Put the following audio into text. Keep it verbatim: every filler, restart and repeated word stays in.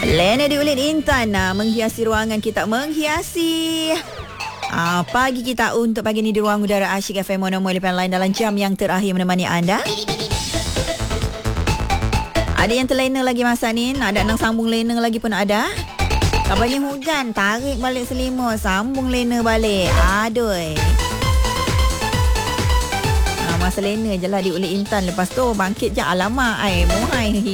Lena di Ulit Intan nah, menghiasi ruangan kita, menghiasi ah, pagi kita untuk pagi ni di ruang udara Asyik F M Mono Molipan lain dalam jam yang terakhir menemani anda. Ada yang terlena lagi masa ni, nak ada nak sambung lena lagi pun ada. Kabarnya hujan, tarik balik selimut, sambung lena balik. Aduh. Ah, masa lena je lah di Ulit Intan, lepas tu bangkit je alamak ai, muhai